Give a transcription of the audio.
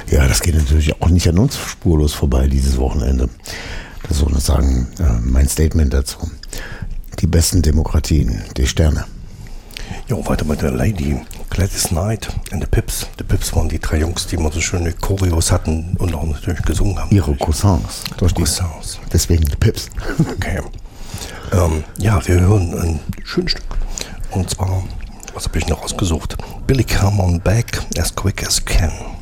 Ja, das geht natürlich auch nicht an uns spurlos vorbei dieses Wochenende. Das ist sozusagen mein Statement dazu. Die besten Demokratien, die Sterne. Jo, weiter mit der Lady. Gladys Knight and the Pips. Die Pips waren die 3 Jungs, die immer so schöne Choreos hatten und auch natürlich gesungen haben. Ihre Cousins. Cousins. Deswegen die Pips. Okay. Ja, wir hören ein schönes Stück. Und zwar, was habe ich noch ausgesucht? Billy Come On Back As Quick As Can.